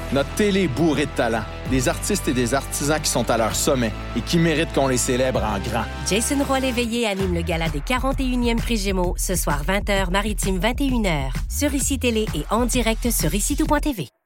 Notre télé est bourrée de talent. Des artistes et des artisans qui sont à leur sommet et qui méritent qu'on les célèbre en grand. Jason Roy-Léveillé anime le gala des 41e Prix Gémeaux ce soir 20h, Maritime 21h. Sur ICI Télé et en direct sur ICITOUP.tv.